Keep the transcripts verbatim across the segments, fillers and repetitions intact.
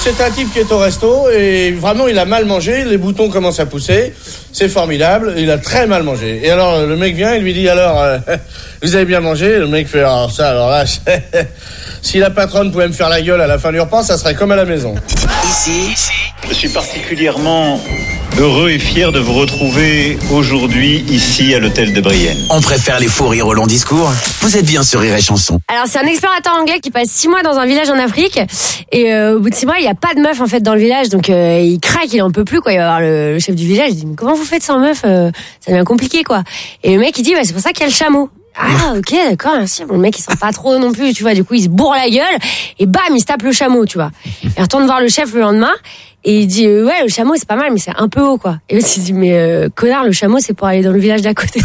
C'est un type qui est au resto et vraiment il a mal mangé, les boutons commencent à pousser, c'est formidable, il a très mal mangé. Et alors le mec vient, il lui dit alors, euh, vous avez bien mangé? Le mec fait alors ça, alors là, si la patronne pouvait me faire la gueule à la fin du repas, ça serait comme à la maison. Ici, je suis particulièrement heureux et fier de vous retrouver aujourd'hui ici à l'hôtel de Brienne. On préfère les faux rires au long discours. Vous êtes bien sur Rire et Chanson. Alors c'est un explorateur anglais qui passe six mois dans un village en Afrique et euh, au bout de six mois il n'y a pas de meuf en fait dans le village, donc euh, il craque, il en peut plus quoi. Il va voir le, le chef du village, il dit mais comment vous faites sans meuf, euh, ça devient compliqué quoi. Et le mec il dit bah, c'est pour ça qu'il y a le chameau. Ah ok d'accord merci. Bon, le mec il sent pas trop non plus tu vois, du coup il se bourre la gueule et bam il se tape le chameau tu vois. Il retourne voir le chef le lendemain et il dit euh, ouais le chameau c'est pas mal mais c'est un peu haut quoi. Et l'autre il dit mais euh, connard le chameau c'est pour aller dans le village d'à côté.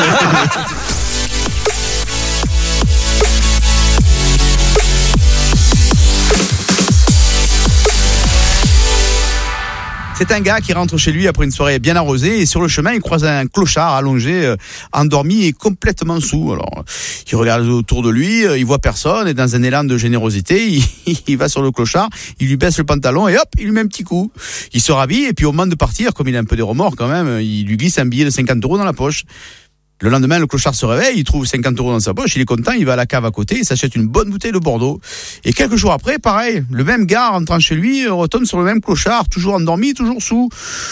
C'est un gars qui rentre chez lui après une soirée bien arrosée et sur le chemin, il croise un clochard allongé, euh, endormi et complètement saoul. Alors, il regarde autour de lui, euh, il voit personne et dans un élan de générosité, il, il va sur le clochard, il lui baisse le pantalon et hop, il lui met un petit coup. Il se rhabille et puis au moment de partir, comme il a un peu de remords quand même, il lui glisse un billet de cinquante euros dans la poche. Le lendemain, le clochard se réveille, il trouve cinquante euros dans sa poche, il est content, il va à la cave à côté, il s'achète une bonne bouteille de Bordeaux. Et quelques jours après, pareil, le même gars rentrant chez lui retombe sur le même clochard, toujours endormi, toujours sous.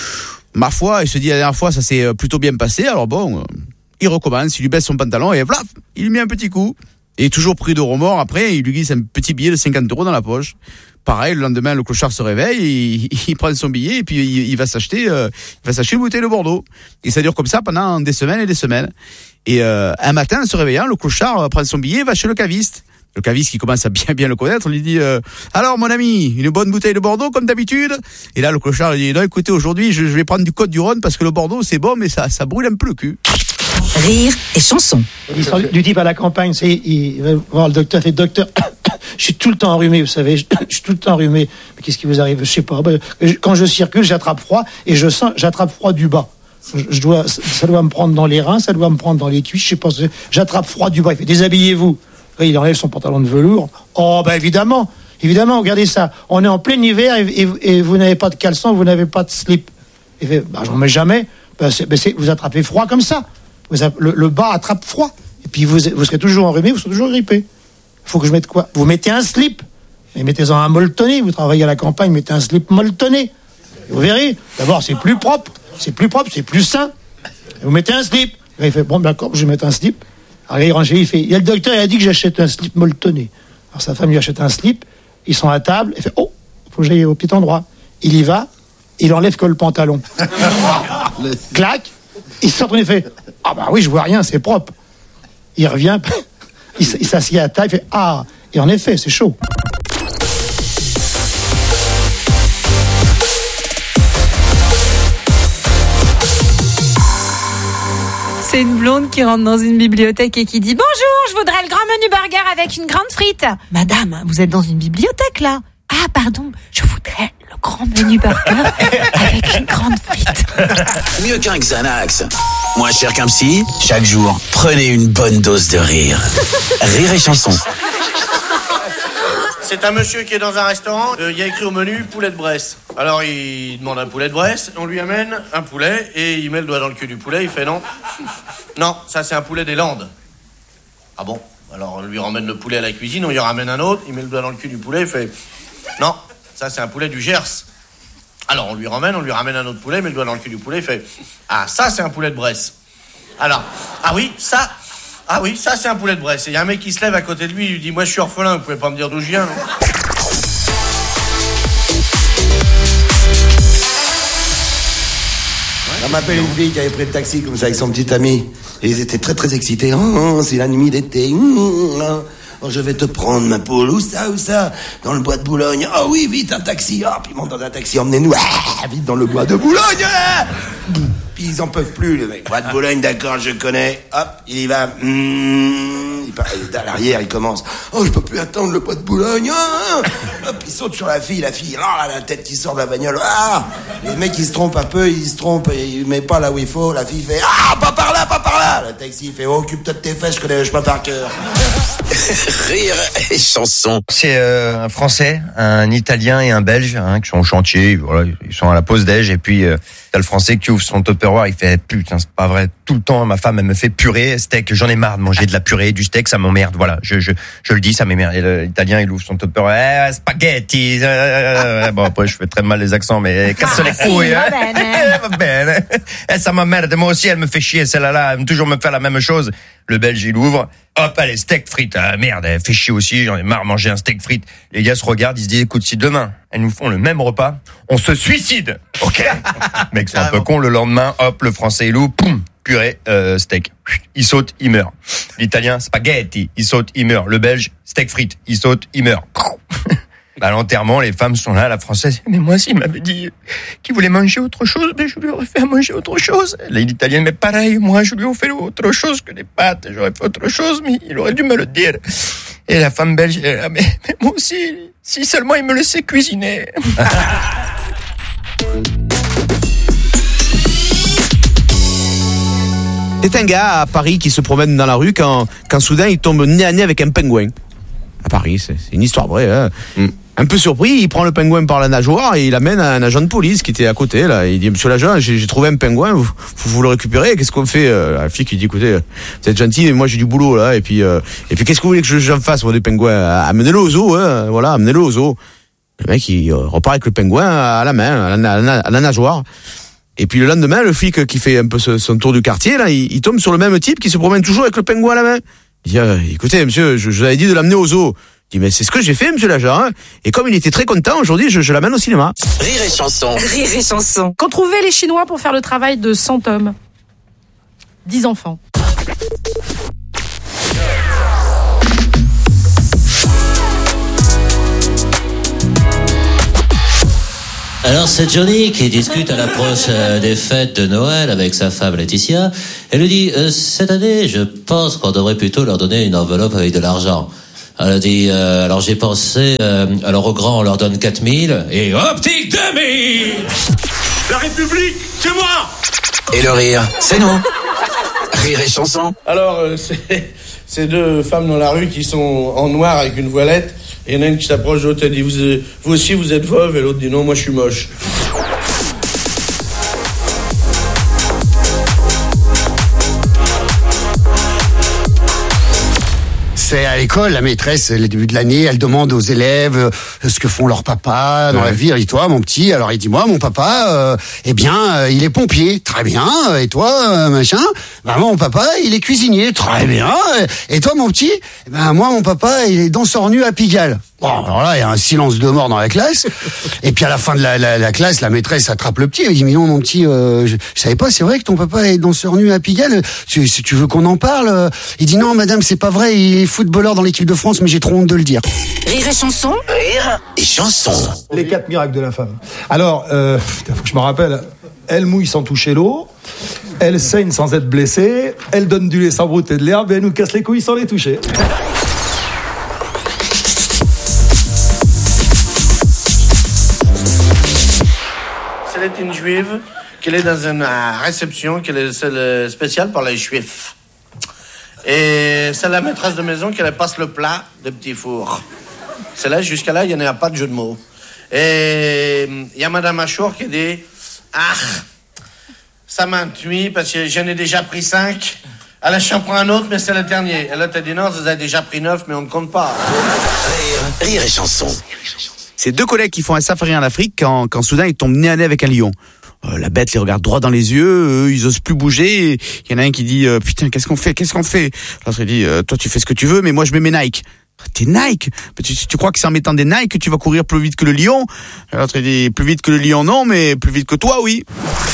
Ma foi, il se dit la dernière fois, ça s'est plutôt bien passé, alors bon, il recommence, il lui baisse son pantalon et vlaf, il lui met un petit coup. Et toujours pris de remords, après, il lui glisse un petit billet de cinquante euros dans la poche. Pareil, le lendemain, le clochard se réveille, il, il prend son billet et puis il, il va s'acheter, euh, il va s'acheter une bouteille de Bordeaux. Et ça dure comme ça pendant des semaines et des semaines. Et euh, un matin, en se réveillant, le clochard prend son billet et va chez le caviste. Le caviste qui commence à bien bien le connaître, lui dit euh, alors mon ami, une bonne bouteille de Bordeaux comme d'habitude. Et là, le clochard lui dit non, écoutez, aujourd'hui, je, je vais prendre du Côte-du-Rhône parce que le Bordeaux c'est bon, mais ça, ça brûle un peu le cul. Rire et Chanson. L'histoire du type à la campagne, c'est il va voir le docteur, il fait docteur. Je suis tout le temps enrhumé, vous savez, je, je suis tout le temps enrhumé. Mais qu'est-ce qui vous arrive? Je sais pas. Quand je circule, j'attrape froid et je sens, j'attrape froid du bas. Je, je dois, ça doit me prendre dans les reins, ça doit me prendre dans les cuisses. Je sais pas. J'attrape froid du bas. Il fait déshabillez-vous. Il enlève son pantalon de velours. Oh ben évidemment, évidemment. Regardez ça. On est en plein hiver et, et, et vous n'avez pas de caleçon, vous n'avez pas de slip. Il fait, bah j'en mets jamais. Ben, c'est, ben c'est, vous attrapez froid comme ça. Vous, le, le bas attrape froid. Et puis vous, vous serez toujours enrhumé, vous serez toujours grippé. Il faut que je mette quoi? Vous mettez un slip. Mais mettez-en un molletonné. Vous travaillez à la campagne, mettez un slip molletonné. Vous verrez. D'abord, c'est plus propre. C'est plus propre, c'est plus sain. Et vous mettez un slip. Et il fait, bon, d'accord, je vais mettre un slip. Alors, il range, il fait, il y a le docteur, il a dit que j'achète un slip molletonné. Alors, sa femme lui achète un slip. Ils sont à table. Il fait, oh, faut que j'aille au petit endroit. Il y va. Il enlève que le pantalon. Clac. Il se retourne et fait, ah bah oui, je vois rien, c'est propre. Il revient. Il s'assied à table, il fait ah, et en effet, c'est chaud. C'est une blonde qui rentre dans une bibliothèque et qui dit bonjour, je voudrais le grand menu burger avec une grande frite. Madame, vous êtes dans une bibliothèque là? Ah pardon, je voudrais le grand menu burger avec une grande frite. Mieux qu'un Xanax, moins cher qu'un psy, chaque jour, prenez une bonne dose de rire. Rire et Chanson. C'est un monsieur qui est dans un restaurant, il euh, y a écrit au menu poulet de Bresse. Alors il demande un poulet de Bresse, on lui amène un poulet et il met le doigt dans le cul du poulet, il fait non. Non, ça c'est un poulet des Landes. Ah bon? Alors on lui ramène le poulet à la cuisine, on lui ramène un autre, il met le doigt dans le cul du poulet, il fait non, ça c'est un poulet du Gers. Alors on lui ramène, on lui ramène un autre poulet, il met le doigt dans le cul du poulet, il fait ah ça c'est un poulet de Bresse. Alors, ah oui, ça... Ah oui, ça c'est un poulet de Bresse. Et il y a un mec qui se lève à côté de lui, il lui dit moi je suis orphelin, vous pouvez pas me dire d'où je viens, non? On m'appelle une fille qui avait pris le taxi comme ça avec son petit ami. Et ils étaient très très excités. Oh, c'est la nuit d'été. Oh, je vais te prendre ma poule. Où ça, où ça? Dans le bois de Boulogne. Oh oui, vite, un taxi. Oh, puis ils montent dans un taxi, emmenez-nous. Ah, vite dans le bois de Boulogne. Ah, puis ils en peuvent plus, le mec. Bois de Boulogne, d'accord, je connais. Hop, il y va. Mmh, il part, à l'arrière, il commence. Oh, je peux plus attendre le bois de Boulogne. Ah, hop, il saute sur la fille, la fille, ah, la tête qui sort de la bagnole, ah, le mec il se trompe un peu, il se trompe, et il met pas là où il faut, la fille fait, ah, pas par là, pas par là, le taxi fait, oh, occupe-toi de tes fesses, je connais le chemin par cœur. Rire et chanson. C'est euh, un Français, un Italien et un Belge hein, qui sont au chantier, voilà, ils sont à la pause déj et puis euh, t'as le Français qui ouvre son Tupperware, il fait putain c'est pas vrai, tout le temps ma femme elle me fait purée, steak, j'en ai marre de manger de la purée, du steak, ça m'emmerde, voilà, je je je le dis, ça m'emmerde. Et l'Italien il ouvre son Tupperware, eh, spaghetti, euh, bon après je fais très mal les accents mais casse les couilles, hein. Va bene, eh, ça m'emmerde, moi aussi elle me fait chier celle-là, là, elle me toujours me faire la même chose. Le Belge, il ouvre. Hop, allez, steak frites. Ah, merde, elle fait chier aussi. J'en ai marre de manger un steak frites. Les gars se regardent, ils se disent, écoute, si demain, elles nous font le même repas, on se suicide. Ok. Mec, c'est un peu con. Le lendemain, hop, le Français, il ouvre. Poum, purée, euh, steak. Il saute, il meurt. L'Italien, spaghetti. Il saute, il meurt. Le Belge, steak frites. Il saute, il meurt. À l'enterrement, les femmes sont là, la Française. Mais moi, s'il m'avait dit qu'il voulait manger autre chose, ben je lui aurais fait à manger autre chose. L'Italienne, mais pareil, moi, je lui ai fait autre chose que des pâtes. J'aurais fait autre chose, mais il aurait dû me le dire. Et la femme belge, elle, ah, mais, mais moi aussi, si seulement il me laissait cuisiner. C'est un gars à Paris qui se promène dans la rue quand, quand soudain il tombe nez à nez avec un pingouin. À Paris, c'est, c'est une histoire vraie, hein. Mm. Un peu surpris, il prend le pingouin par la nageoire et il l'amène à un agent de police qui était à côté, là. Il dit, monsieur l'agent, j'ai, j'ai trouvé un pingouin, vous, vous le récupérez, qu'est-ce qu'on fait? La fille qui dit, écoutez, vous êtes gentil, mais moi j'ai du boulot, là, et puis, euh, et puis qu'est-ce que vous voulez que j'en fasse, moi, des pingouins? Amenez-le au zoo, hein, voilà, amenez-le au zoo. Le mec, il repart avec le pingouin à la main, à la, à la, à la nageoire. Et puis le lendemain, le flic qui fait un peu son tour du quartier, là, il, il tombe sur le même type qui se promène toujours avec le pingouin à la main. Il dit, euh, écoutez, monsieur, je, je vous avais dit de l'amener au zoo. Il dit, mais c'est ce que j'ai fait, monsieur l'agent. Hein. Et comme il était très content, aujourd'hui, je, je l'amène au cinéma. Rire et chanson. Rire et chanson. Qu'ont trouvé les Chinois pour faire le travail de cent hommes? dix enfants. Alors c'est Johnny qui discute à l'approche euh, des fêtes de Noël avec sa femme Laetitia. Elle lui dit euh, cette année je pense qu'on devrait plutôt leur donner une enveloppe avec de l'argent. Elle a dit euh, alors j'ai pensé euh, alors aux grands on leur donne quatre mille et aux petits deux mille. La République, c'est moi. Et le rire, c'est nous. Rire et chanson. Alors euh, c'est, c'est deux femmes dans la rue qui sont en noir avec une voilette. Et il y en a une qui s'approche de l'autre, elle dit, vous, vous aussi vous êtes veuve? Et l'autre dit, non, moi je suis moche. C'est à l'école, la maîtresse, le début de l'année, elle demande aux élèves euh, ce que font leurs papas dans ouais. la vie. Elle dit, toi, mon petit, alors il dit, moi, mon papa, euh, eh bien, euh, il est pompier. Très bien. Et toi, euh, machin? Ben, moi, mon papa, il est cuisinier. Très bien. Et toi, mon petit? Eh ben, moi, mon papa, il est danseur nu à Pigalle. Bon, alors là, il y a un silence de mort dans la classe. Et puis à la fin de la, la, la classe, la maîtresse attrape le petit. Elle dit, mais non, mon petit, euh, je, je savais pas, c'est vrai que ton papa est danseur nu à Pigalle. Tu, si tu veux qu'on en parle? Il dit, non, madame, c'est pas vrai, il est footballeur dans l'équipe de France, mais j'ai trop honte de le dire. Rire et chanson. Rire et chanson. Les quatre miracles de la femme. Alors, euh, faut que je me rappelle. Elle mouille sans toucher l'eau. Elle saigne sans être blessée. Elle donne du lait sans brouter de l'herbe. Et elle nous casse les couilles sans les toucher. C'est une juive qu'elle est dans une réception qu'elle est celle spéciale pour les juifs. Et c'est la maîtresse de maison qui elle passe le plat de petits fours. C'est là, jusqu'à là, il n'y en a pas de jeu de mots. Et il y a Madame Achour qui dit « Ah, ça m'ennuie parce que j'en ai déjà pris cinq. Alors j'en prends un autre, mais c'est le dernier. » Et l'autre a dit « Non, vous avez déjà pris neuf, mais on ne compte pas. » Rire, rire et chanson. C'est deux collègues qui font un safari en Afrique quand, quand soudain ils tombent nez à nez avec un lion. Euh, la bête les regarde droit dans les yeux, eux, ils osent plus bouger. Il y en a un qui dit euh, putain qu'est-ce qu'on fait, qu'est-ce qu'on fait? L'autre il dit euh, toi tu fais ce que tu veux, mais moi je mets mes Nike. Tes Nike? Tu, tu crois que c'est en mettant des Nike que tu vas courir plus vite que le lion? L'autre il dit plus vite que le lion non, mais plus vite que toi oui.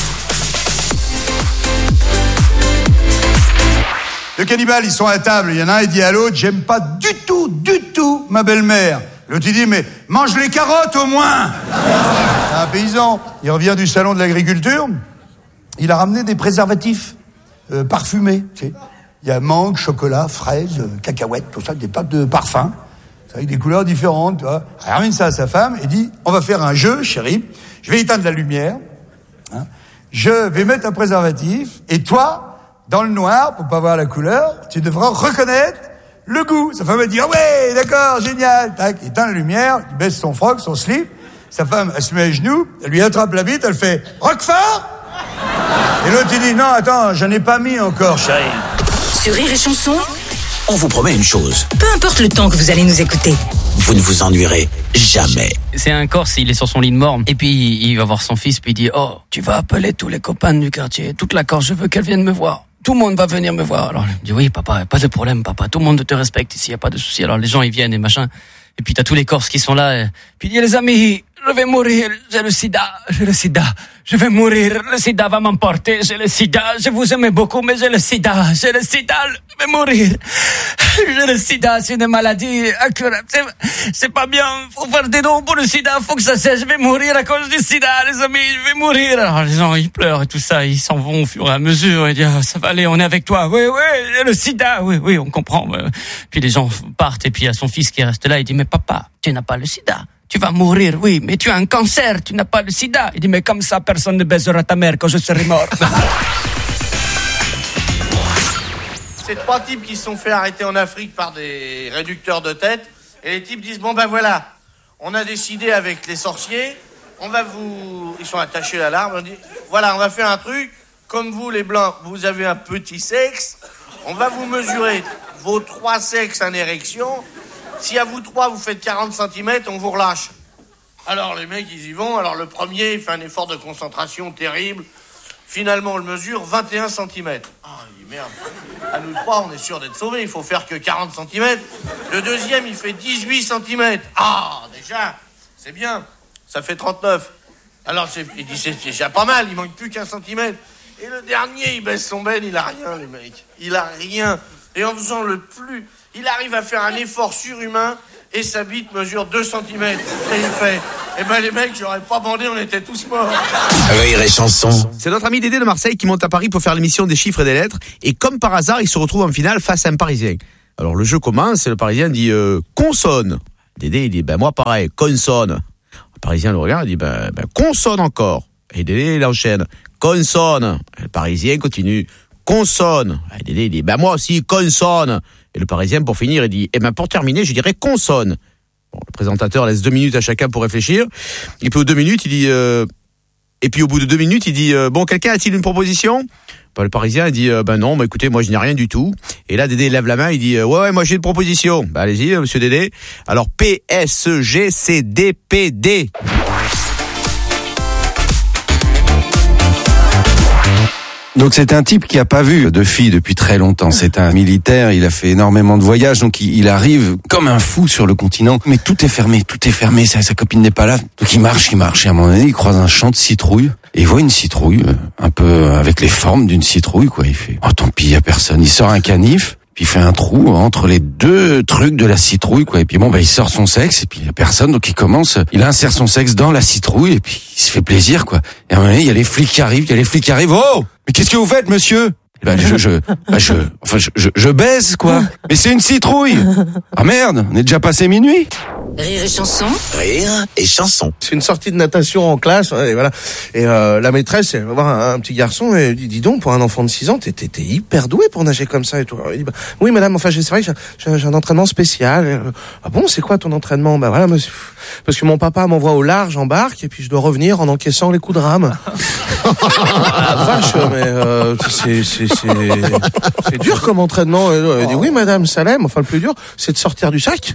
Deux cannibales, ils sont à table. Il y en a un, il dit à l'autre, j'aime pas du tout, du tout ma belle-mère. L'autre, il dit, mais mange les carottes au moins. Un paysan, il revient du salon de l'agriculture. Il a ramené des préservatifs euh, parfumés. Tu sais. Il y a mangue, chocolat, fraises, cacahuètes, tout ça, des pâtes de parfum. avec des couleurs différentes, tu vois. Il ramène ça à sa femme et dit, on va faire un jeu, chérie. Je vais éteindre la lumière. Hein. Je vais mettre un préservatif. Et toi, dans le noir, pour pas voir la couleur, tu devras reconnaître le goût. Sa femme va dire, ah ouais, d'accord, génial. Tac, il éteint la lumière, il baisse son froc, son slip. Sa femme, elle se met à genoux, elle lui attrape la bite, elle fait, Roquefort? Et l'autre, il dit, non, attends, j'en ai pas mis encore, chérie. Sur Rire et Chanson, On vous promet une chose, peu importe le temps que vous allez nous écouter. vous ne vous ennuierez jamais. C'est un Corse, il est sur son lit de mort. Et puis, il va voir son fils, puis il dit, oh, tu vas appeler tous les copains du quartier. Toute la Corse, je veux qu'elle vienne me voir. Tout le monde va venir me voir. Alors, il me dit, oui, papa, pas de problème, papa. Tout le monde te respecte ici, y a pas de souci. Alors, les gens, ils viennent et machin. Et puis, t'as tous les Corses qui sont là. Et... Puis, il dit, les amis, je vais mourir. J'ai le sida, j'ai le sida. Je vais mourir. Le sida va m'emporter. J'ai le sida. Je vous aime beaucoup, mais j'ai le sida. J'ai le sida. Je vais mourir. J'ai le sida. C'est une maladie incurable. C'est, c'est pas bien. Faut faire des dons pour le sida. Faut que ça cesse. Je vais mourir à cause du sida, les amis. Je vais mourir. Alors, les gens, ils pleurent et tout ça. Ils s'en vont au fur et à mesure. Ils disent, ah, ça va aller, on est avec toi. Oui, oui, j'ai le sida. Oui, oui, on comprend. Puis les gens partent et puis il y a son fils qui reste là. Il dit, mais papa, tu n'as pas le sida. Tu vas mourir, oui, mais tu as un cancer, tu n'as pas le sida. Il dit, mais comme ça, personne ne baisera ta mère quand je serai mort. C'est trois types qui se sont fait arrêter en Afrique par des réducteurs de tête. Et les types disent, bon ben voilà, on a décidé avec les sorciers, on va vous... Ils sont attachés à l'arbre, on dit, voilà, on va faire un truc, comme vous les blancs, vous avez un petit sexe, on va vous mesurer vos trois sexes en érection. Si à vous trois, vous faites quarante centimètres, on vous relâche. Alors, les mecs, ils y vont. Alors, le premier, il fait un effort de concentration terrible. Finalement, on le mesure vingt et un centimètres. Ah, il dit, merde. À nous trois, on est sûr d'être sauvés. Il faut faire que quarante centimètres. Le deuxième, il fait dix-huit centimètres. Ah, déjà, c'est bien. Ça fait trente-neuf. Alors, c'est, il dit, c'est déjà pas mal. Il manque plus qu'un centimètre. Et le dernier, il baisse son ben. Il a rien, les mecs. Il a rien. Et en faisant le plus... Il arrive à faire un effort surhumain et sa bite mesure deux centimètres. Et il fait, eh ben les mecs, j'aurais pas bandé, on était tous morts. Rire et Chanson. C'est notre ami Dédé de Marseille qui monte à Paris pour faire l'émission des chiffres et des lettres. Et comme par hasard, il se retrouve en finale face à un Parisien. Alors le jeu commence et le Parisien dit euh, consonne. Dédé il dit ben moi pareil, consonne. Le Parisien le regarde et dit ben, ben consonne encore. Et Dédé il enchaîne, consonne. Et le Parisien continue, consonne. Et Dédé il dit ben moi aussi consonne. Et le Parisien, pour finir, il dit, eh ben, pour terminer, je dirais consonne. Bon, le présentateur laisse deux minutes à chacun pour réfléchir. Et puis, aux deux minutes, il dit, euh... et puis, au bout de deux minutes, il dit, euh, bon, quelqu'un a-t-il une proposition? Ben, le Parisien, il dit, euh, ben non, bah, écoutez, moi, je n'ai rien du tout. Et là, Dédé lève la main, il dit, euh, ouais, ouais, moi, j'ai une proposition. Ben, allez-y, euh, monsieur Dédé. Alors, P S G C D P D. Donc c'est un type qui a pas vu de fille depuis très longtemps. C'est un militaire, il a fait énormément de voyages, donc il, il arrive comme un fou sur le continent. Mais tout est fermé, tout est fermé, sa, sa copine n'est pas là. Donc il marche, il marche, et à un moment donné, il croise un champ de citrouilles, et il voit une citrouille, un peu avec les formes d'une citrouille, quoi. Il fait, oh tant pis, il y a personne. Il sort un canif, puis il fait un trou entre les deux trucs de la citrouille, quoi. Et puis bon, bah il sort son sexe, et puis il y a personne, donc il commence, il insère son sexe dans la citrouille, et puis il se fait plaisir, quoi. Et à un moment donné, il y a les flics qui arrivent, il y a les flics qui arrivent, oh! Mais qu'est-ce que vous faites, monsieur? Ben, je, je, ben, je, enfin, je, je, je baise, quoi. Mais c'est une citrouille. Ah merde, on est déjà passé minuit. Rire et Chanson. Rire et Chanson. C'est une sortie de natation en classe, et voilà. Et euh, la maîtresse, elle va voir un, un petit garçon et elle dit, dis donc, pour un enfant de six ans, t'es, t'es, t'es hyper doué pour nager comme ça et tout. Alors, il dit, bah, oui, madame, enfin, c'est vrai que j'ai, j'ai un entraînement spécial. Et, euh, ah bon, c'est quoi ton entraînement? Bah voilà, monsieur, parce que mon papa m'envoie au large en barque et puis je dois revenir en encaissant les coups de rame. Ah, vache, mais euh, c'est, c'est, c'est, c'est dur comme entraînement. Elle dit, oui, madame, ça l'aime. Enfin, le plus dur, c'est de sortir du sac.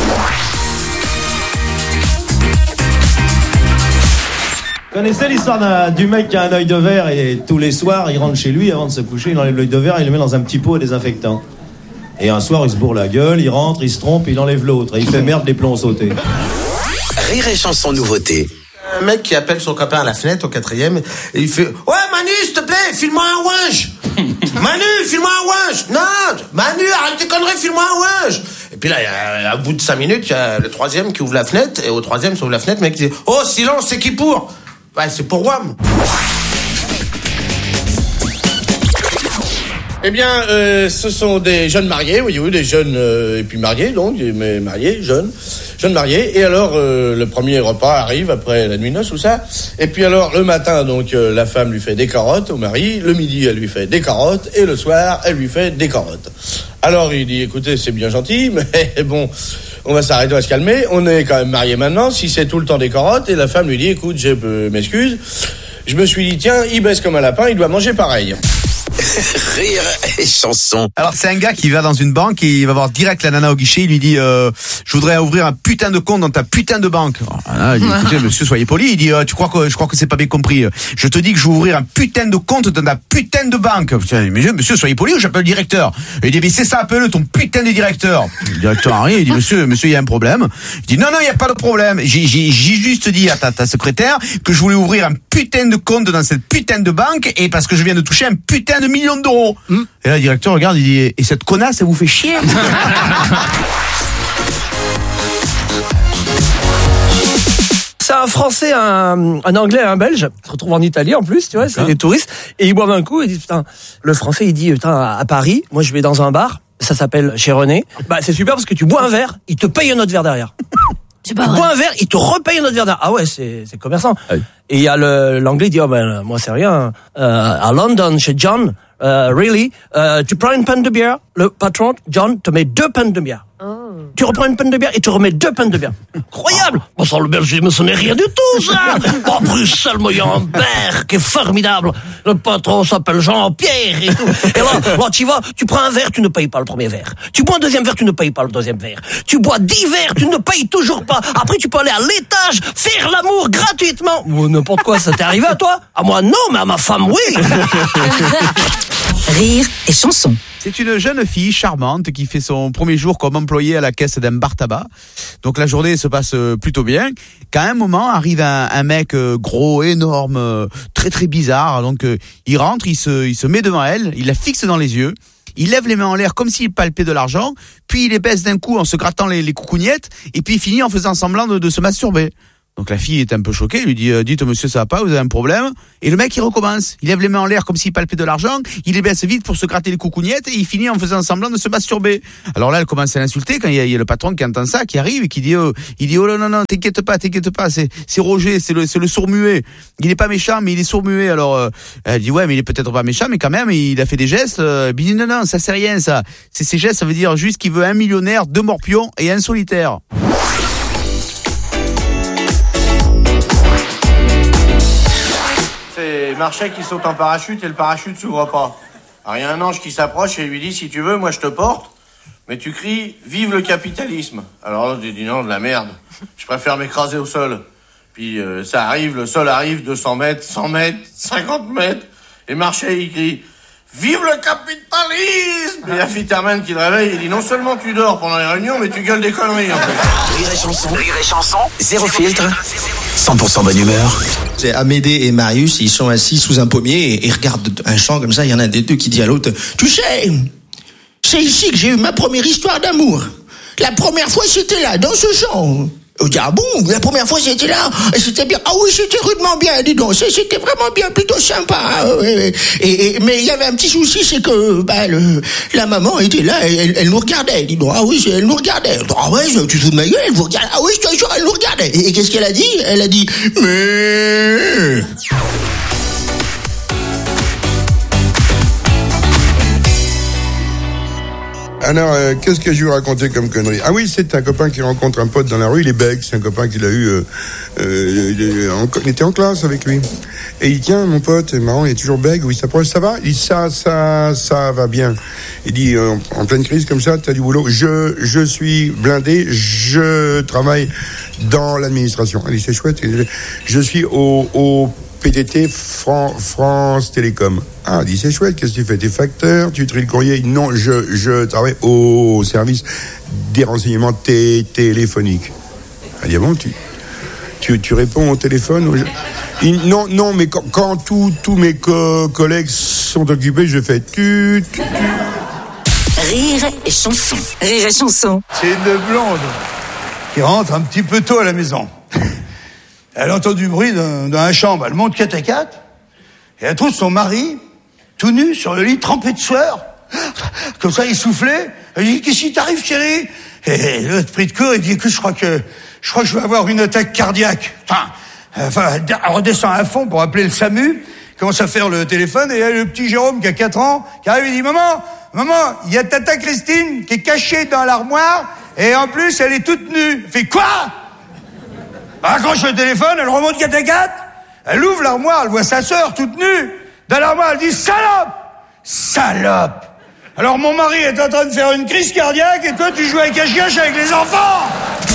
Vous connaissez l'histoire d'un, du mec qui a un œil de verre et tous les soirs, il rentre chez lui, avant de se coucher, il enlève l'œil de verre et il le met dans un petit pot à désinfectant. Et un soir, il se bourre la gueule, il rentre, il se trompe, il enlève l'autre. Et il fait merde, les plombs sautés. Rire et Chanson nouveauté. Un mec qui appelle son copain à la fenêtre au quatrième et il fait, ouais Manu, s'il te plaît, file-moi un ouinge. Manu, file-moi un ouinge. Non, Manu, arrête tes conneries, file-moi un ouinge. Et puis là, à bout de cinq minutes, il y a le troisième qui ouvre la fenêtre et au troisième, s'ouvre la fenêtre, le mec dit, oh silence, c'est qui pour? Ouais, c'est pour Wham. Eh bien, euh, ce sont des jeunes mariés, voyez-vous, des jeunes euh, et puis mariés, donc, mais mariés, jeunes, jeunes mariés. Et alors, euh, le premier repas arrive après la nuit de noces, tout ça. Et puis alors, le matin, donc, euh, la femme lui fait des carottes au mari. Le midi, elle lui fait des carottes. Et le soir, elle lui fait des carottes. Alors, il dit, écoutez, c'est bien gentil, mais bon, on va s'arrêter, on va se calmer. On est quand même mariés maintenant. Si c'est tout le temps des carottes, et la femme lui dit, écoute, je euh, m'excuse. Je me suis dit, tiens, il baisse comme un lapin, il doit manger pareil. Rire et chanson. Alors c'est un gars qui va dans une banque et il va voir direct la nana au guichet. Il lui dit euh, je voudrais ouvrir un putain de compte dans ta putain de banque. Alors, il dit écoutez monsieur, soyez poli. Il dit euh, tu crois que je crois que c'est pas bien compris. Je te dis que je vais ouvrir un putain de compte dans ta putain de banque. Monsieur, monsieur soyez poli ou j'appelle le directeur. Et il dit mais c'est ça, appelle ton putain de directeur. Le directeur arrive, il dit monsieur monsieur il y a un problème. Il dit non non il y a pas de problème. J'ai j'ai j'ai juste dit à ta, ta secrétaire que je voulais ouvrir un putain de compte dans cette putain de banque et parce que je viens de toucher un putain de million d'euros. Mmh. Et là, le directeur regarde, il dit, et cette connasse, elle vous fait chier? C'est un Français, un, un Anglais et un Belge, qui se retrouvent en Italie en plus, tu vois, c'est des touristes, et ils boivent un coup, et ils disent, putain, le Français, il dit, putain, à Paris, moi je vais dans un bar, ça s'appelle chez René, bah c'est super parce que tu bois un verre, il te paye un autre verre derrière. Tu bois un verre, il te repaye un autre verre derrière. Ah ouais, c'est, c'est commerçant. Oui. Et il y a le, l'anglais, il dit, oh ben, moi c'est rien, euh, à London, chez John, Uh, really, uh, tu prends une panne de bière, le patron, John, te met deux pannes de bière. Oh. Tu reprends une panne de bière et tu remets deux pannes de bière. Incroyable! Bon, sans le belgisme, ce n'est rien du tout, ça! En Bruxelles, moi, il y a un verre qui est formidable. Le patron s'appelle Jean-Pierre et tout. Et là, là, tu vas, tu prends un verre, tu ne payes pas le premier verre. Tu bois un deuxième verre, tu ne payes pas le deuxième verre. Tu bois dix verres, tu ne payes toujours pas. Après, tu peux aller à l'étage, faire l'amour gratuitement. Ou n'importe quoi, ça t'est arrivé à toi? À moi, non, mais à ma femme, oui! Rire et chanson. C'est une jeune fille charmante qui fait son premier jour comme employée à la caisse d'un bar tabac. Donc la journée se passe plutôt bien. Qu'à un moment arrive un, un mec gros, énorme, très très bizarre. Donc il rentre, il se, il se met devant elle, il la fixe dans les yeux. Il lève les mains en l'air comme s'il palpait de l'argent, puis il les baisse d'un coup en se grattant les, les coucougnettes, et puis il finit en faisant semblant de, de se masturber. Donc la fille est un peu choquée, elle lui dit euh, « Dites monsieur, ça va pas, vous avez un problème ?» Et le mec il recommence, il lève les mains en l'air comme s'il palpait de l'argent, il les baisse vite pour se gratter les coucougnettes et il finit en faisant semblant de se masturber. Alors là elle commence à l'insulter quand il y a, il y a le patron qui entend ça, qui arrive et qui dit euh, il dit « Oh non non non, t'inquiète pas, t'inquiète pas, c'est, c'est Roger, c'est le, c'est le sourd-muet. Il est pas méchant mais il est sourd-muet. » Alors euh, elle dit « Ouais mais il est peut-être pas méchant mais quand même il a fait des gestes. Euh, » Il dit « Non non, ça c'est rien ça. C'est ces gestes, ça veut dire juste qu'il veut un millionnaire, deux morpions et un solitaire. » C'est Marchais qui saute en parachute et le parachute s'ouvre pas. Alors il y a un ange qui s'approche et lui dit si tu veux, moi je te porte, mais tu cries vive le capitalisme. Alors l'autre dit non, de la merde. Je préfère m'écraser au sol. Puis euh, ça arrive, le sol arrive, deux cents mètres, cent mètres, cinquante mètres, et Marchais il crie vive le capitalisme. Et la Fitterman qui le réveille, il dit non seulement tu dors pendant les réunions, mais tu gueules des conneries en fait. Rire et chanson, rire et chanson, zéro filtre, cent pour cent bonne humeur. C'est Amédée et Marius, ils sont assis sous un pommier et ils regardent un champ comme ça, il y en a des deux qui dit à l'autre tu sais, c'est ici que j'ai eu ma première histoire d'amour. La première fois c'était là, dans ce champ. On dit, ah bon, la première fois c'était là, c'était bien. Ah oui, c'était rudement bien, dis donc, c'était vraiment bien, plutôt sympa. Et, et, et, mais il y avait un petit souci, c'est que bah, le, la maman était là, elle, elle nous regardait, dis donc, ah oui, elle nous regardait. Ah ouais, tu te fous de ma gueule, elle vous regarde. Ah oui, je te jure, elle nous regardait. Et, et qu'est-ce qu'elle a dit? Elle a dit, mais... Alors, euh, qu'est-ce que je vais vous raconter comme connerie? Ah oui, c'est un copain qui rencontre un pote dans la rue, il est bègue, c'est un copain qu'il a eu, euh, euh, il, est en, il était en classe avec lui. Et il dit, tiens, mon pote, c'est marrant, il est toujours bègue, oui, ça s'approche, ça va? Il dit, ça, ça, ça va bien. Il dit, euh, en pleine crise comme ça, t'as du boulot, je, je suis blindé, je travaille dans l'administration. Il dit, c'est chouette, je suis au, au P T T Fran- France Télécom. Ah, il dit, c'est chouette, qu'est-ce que tu fais? T'es facteur, tu tries le courrier? Non, je, je travaille au service des renseignements t- téléphoniques. Ah, dit, ah bon, tu, tu, tu réponds au téléphone aux... il, Non, non, mais quand, quand tous tous mes co- collègues sont occupés, je fais tu, tu, tu. Rire et chanson. Rire et chanson. C'est une blonde qui rentre un petit peu tôt à la maison. Elle entend du bruit dans, dans la chambre. Elle monte quatre à quatre et elle trouve son mari tout nu sur le lit, trempé de sueur, Comme ça, il soufflait. Il dit, qu'est-ce qui t'arrive, chérie? Et l'autre pris de court, il dit, écoute, je crois que, je crois que je vais avoir une attaque cardiaque. Enfin, enfin, redescend à fond pour appeler le SAMU. Commence à faire le téléphone et il y a le petit Jérôme qui a quatre ans, qui arrive et dit, maman, maman, il y a tata Christine qui est cachée dans l'armoire et en plus, elle est toute nue. Fait quoi? Elle accroche le téléphone, elle remonte quatre à quatre, elle ouvre l'armoire, elle voit sa sœur toute nue. Dans l'armoire, elle dit, salope! Salope! Alors mon mari est en train de faire une crise cardiaque et toi tu joues à cache-cache avec les enfants!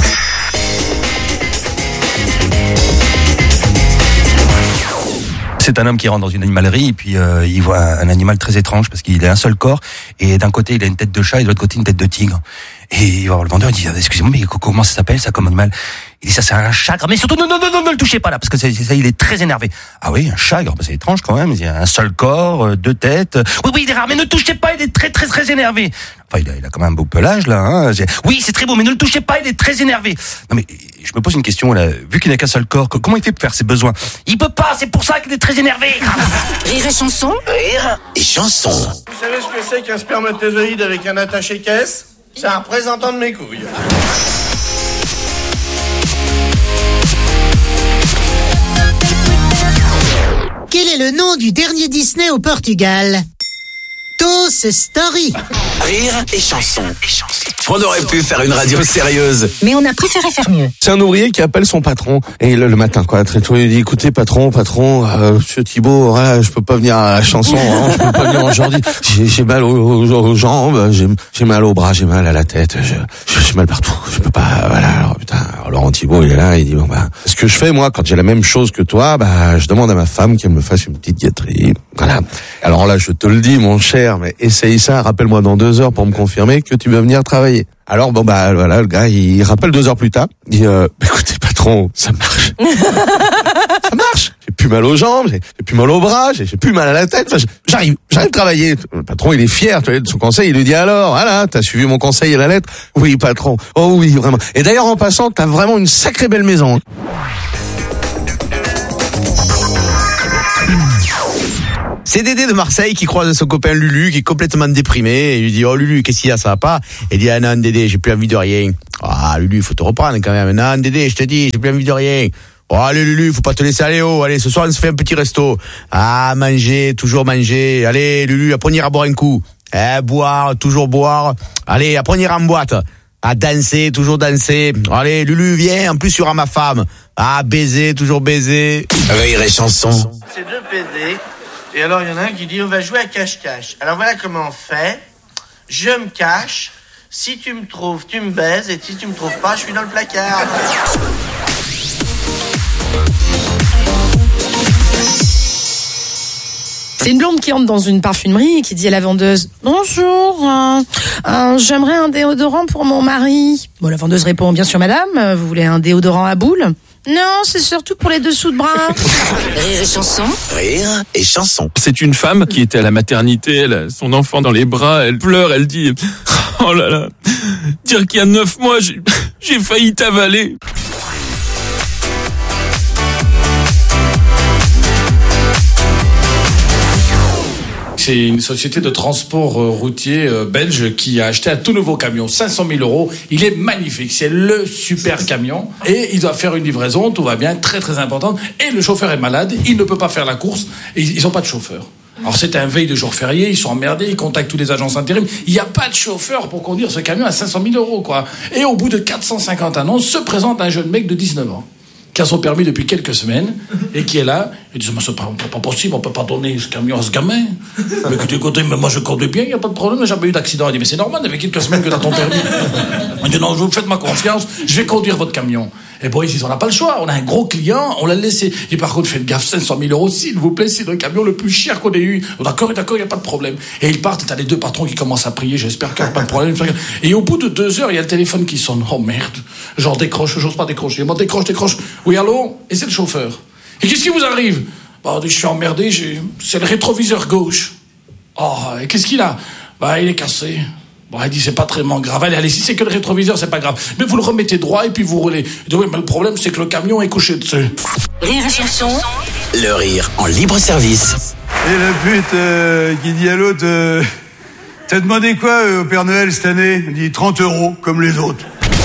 C'est un homme qui rentre dans une animalerie et puis euh, il voit un animal très étrange parce qu'il a un seul corps et d'un côté il a une tête de chat et de l'autre côté une tête de tigre. Et il va voir le vendeur, il dit, excusez-moi, mais comment ça s'appelle ça comme animal? Il dit, ça c'est un chagre, mais surtout non, non, non, non, ne le touchez pas là, parce que c'est, c'est ça, il est très énervé. Ah oui, un chagre, bah, c'est étrange quand même, il a un seul corps, deux têtes. Oui, oui, il est rare, mais ne le touchez pas, il est très, très, très énervé. Enfin, il a, il a quand même un beau pelage là, hein. Oui, c'est très beau, mais ne le touchez pas, il est très énervé. Non mais, je me pose une question là, vu qu'il n'a qu'un seul corps, comment il fait pour faire ses besoins? Il peut pas, c'est pour ça qu'il est très énervé. Rire et chanson. Rire et chanson. Vous savez ce que c'est qu'un spermatozoïde avec un attaché-caisse? C'est un représentant de mes couilles. Quel est le nom du dernier Disney au Portugal? Toy Story. Rire et chanson. On aurait pu faire une radio sérieuse. Mais on a préféré faire mieux. C'est un ouvrier qui appelle son patron et le, le matin quoi très tôt il dit, écoutez patron, patron, euh, monsieur Thibault, voilà, je peux pas venir à la chanson, hein, je peux pas venir aujourd'hui. J'ai, j'ai mal aux, aux, aux jambes, j'ai, j'ai mal aux bras, j'ai mal à la tête, je, je, j'ai mal partout. Je peux pas, voilà. Alors putain, alors Laurent Thibault il est là, il dit bon bah, ce que je fais moi quand j'ai la même chose que toi, bah je demande à ma femme qu'elle me fasse une petite gâterie. Voilà. Alors là je te le dis mon cher, mais essaye ça, rappelle-moi dans deux heures pour me confirmer que tu vas venir travailler. Alors bon bah voilà, le gars il rappelle deux heures plus tard, il dit euh, écoutez patron, ça marche. Ça marche. J'ai plus mal aux jambes, j'ai, j'ai plus mal aux bras, j'ai, j'ai plus mal à la tête. Enfin, j'arrive, j'arrive à travailler. Le patron il est fier, tu vois, de son conseil, il lui dit alors, voilà, t'as suivi mon conseil à la lettre? Oui patron. Oh oui vraiment. Et d'ailleurs en passant, t'as vraiment une sacrée belle maison. C'est Dédé de Marseille qui croise son copain Lulu qui est complètement déprimé et il lui dit, oh Lulu, qu'est-ce qu'il y a, ça va pas? Et il dit, ah non Dédé, j'ai plus envie de rien. Ah Lulu, faut te reprendre quand même. Non Dédé, je te dis, j'ai plus envie de rien. Oh allez Lulu, faut pas te laisser aller haut. Allez, ce soir on se fait un petit resto. Ah manger, toujours manger. Allez Lulu, après on ira boire un coup. Eh boire, toujours boire. Allez, après on ira en boîte. À danser, toujours danser. Allez Lulu, viens, en plus il y aura ma femme. Ah baiser, toujours baiser. Rire et chanson. C'est deux P D. Et alors, il y en a un qui dit, on va jouer à cache-cache. Alors voilà comment on fait. Je me cache. Si tu me trouves, tu me baises. Et si tu me trouves pas, je suis dans le placard. C'est une blonde qui entre dans une parfumerie et qui dit à la vendeuse, bonjour, euh, euh, j'aimerais un déodorant pour mon mari. Bon, la vendeuse répond, bien sûr madame, vous voulez un déodorant à boule? Non, c'est surtout pour les dessous de bras. Rire et chanson. Rire et chanson. C'est une femme qui était à la maternité, elle a son enfant dans les bras, elle pleure, elle dit, oh là là, dire qu'il y a neuf mois, j'ai, j'ai failli t'avaler. C'est une société de transport routier belge qui a acheté un tout nouveau camion, cinq cent mille euros. Il est magnifique, c'est le super camion. Et il doit faire une livraison, tout va bien, très très importante. Et le chauffeur est malade, il ne peut pas faire la course, et ils n'ont pas de chauffeur. Alors c'est un veille de jour férié, ils sont emmerdés, ils contactent toutes les agences intérim. Il n'y a pas de chauffeur pour conduire ce camion à cinq cent mille euros, quoi. Et au bout de quatre cent cinquante annonces, se présente un jeune mec de dix-neuf ans. Qui a son permis depuis quelques semaines et qui est là, il dit, mais c'est pas, pas possible, on peut pas donner ce camion à ce gamin. Mais écoutez, écoutez, mais moi je conduis bien, il n'y a pas de problème, j'ai jamais eu d'accident. Il dit, mais c'est normal, ça fait quelques semaines que tu as ton permis. Il dit, non, je vous faites ma confiance, je vais conduire votre camion. Et bon, ils disent, on n'a pas le choix, on a un gros client, on l'a laissé. Et par contre, faites gaffe, cinq cent mille euros, s'il vous plaît, c'est le camion le plus cher qu'on ait eu. Oh, d'accord, d'accord, il n'y a pas de problème. Et ils partent, et t'as les deux patrons qui commencent à prier, j'espère qu'il n'y a pas de problème. Et au bout de deux heures, il y a le téléphone qui sonne. Oh merde, genre décroche, j'ose pas décrocher. Moi, décroche, décroche. Oui, allô? Et c'est le chauffeur. Et qu'est-ce qui vous arrive? Bah, je suis emmerdé, j'ai... c'est le rétroviseur gauche. Oh, et qu'est-ce qu'il a? Bah, il est cassé. Bon, elle dit, c'est pas très grave. Allez, allez, si c'est que le rétroviseur, c'est pas grave. Mais vous le remettez droit et puis vous roulez. Il dit, oui, mais le problème, c'est que le camion est couché dessus. Rire et chanson. Le rire en libre service. Et le but euh, qui dit à l'autre, euh, T'as demandé quoi euh, au Père Noël cette année? Il dit trente euros, comme les autres.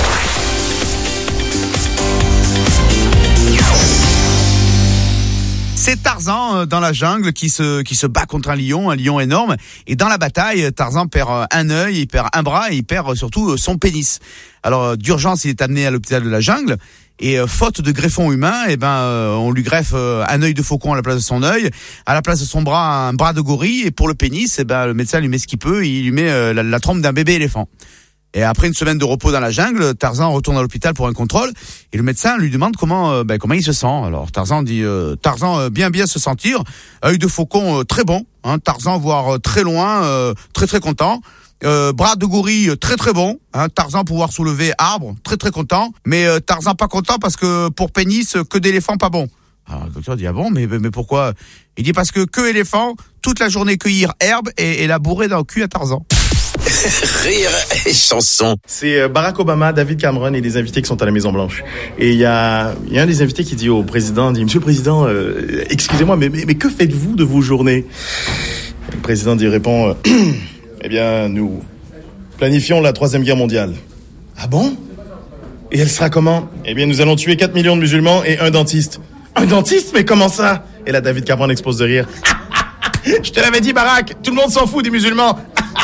C'est Tarzan euh, dans la jungle qui se qui se bat contre un lion, un lion énorme. Et dans la bataille, Tarzan perd euh, un œil, il perd un bras et il perd euh, surtout euh, son pénis. Alors euh, d'urgence, il est amené à l'hôpital de la jungle. Et euh, faute de greffon humain, eh ben euh, on lui greffe euh, un œil de faucon à la place de son œil, à la place de son bras un bras de gorille. Et pour le pénis, eh ben le médecin lui met ce qu'il peut, il lui met euh, la, la trompe d'un bébé éléphant. Et après une semaine de repos dans la jungle, Tarzan retourne à l'hôpital pour un contrôle et le médecin lui demande comment euh, ben, comment il se sent. Alors Tarzan dit euh, Tarzan euh, bien bien se sentir, œil de faucon euh, très bon, hein, Tarzan voir euh, très loin, euh, très très content. Euh, bras de gorille très très bon, hein, Tarzan pouvoir soulever arbre, très très content, mais euh, Tarzan pas content parce que pour pénis que d'éléphant pas bon. Alors le docteur dit ah bon mais mais pourquoi? Il dit parce que que éléphant toute la journée cueillir herbe et, et la bourrer dans le cul à Tarzan. Rire et chanson. C'est Barack Obama, David Cameron et des invités qui sont à la Maison Blanche. Et il y a, y a un des invités qui dit au président, dit Monsieur le Président, euh, excusez-moi, mais, mais, mais que faites-vous de vos journées? Le président dit répond, euh, eh bien nous planifions la troisième guerre mondiale. Ah bon? Et elle sera comment? Eh bien nous allons tuer quatre millions de musulmans et un dentiste. Un dentiste? Mais comment ça? Et là David Cameron explose de rire. Je te l'avais dit Barack, tout le monde s'en fout des musulmans.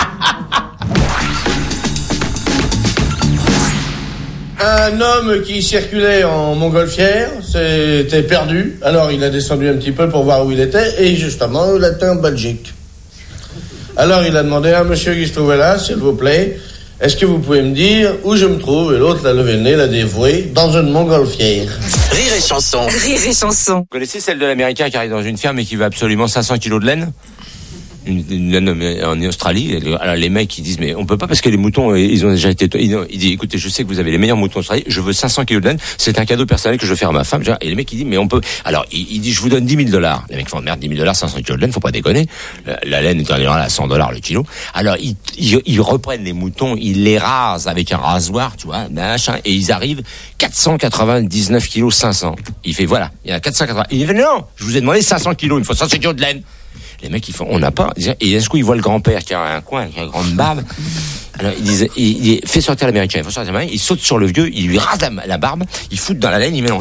Un homme qui circulait en montgolfière s'était perdu, alors il a descendu un petit peu pour voir où il était, et justement, il était en Belgique. Alors il a demandé à monsieur qui se trouvait là, s'il vous plaît, est-ce que vous pouvez me dire où je me trouve? Et l'autre l'a levé le nez, l'a dévoué, dans une montgolfière. Rire et chanson. Rire et chanson. Vous connaissez celle de l'Américain qui arrive dans une ferme et qui veut absolument cinq cents kilos de laine? Une, une laine en Australie. Alors les mecs ils disent mais on peut pas parce que les moutons ils ont déjà été. Il, il dit écoutez je sais que vous avez les meilleurs moutons d'Australie, je veux cinq cents kilos de laine, c'est un cadeau personnel que je veux faire à ma femme. Et les mecs ils disent mais on peut. Alors il, il dit je vous donne dix mille dollars. Les mecs font merde dix mille dollars, cinq cents kilos de laine, faut pas déconner. La, la laine est en général à cent dollars le kilo. Alors ils, ils, ils reprennent les moutons, ils les rasent avec un rasoir, tu vois, machin, et ils arrivent quatre cent quatre-vingt-dix-neuf kilos cinq cents. Il fait voilà, il y a quatre cent quatre-vingts. Il dit non, je vous ai demandé cinq cents kilos, il me faut cinq cents kilos de laine. Les mecs, ils font, on n'a pas. Et d'un coup, ils voient le grand-père qui a un coin, qui a une grande barbe. Alors, ils disent, il, il fait sortir l'Américain, il faut sortir l'Américain, il saute sur le vieux, il lui rase la, la barbe, il fout dans la laine, il met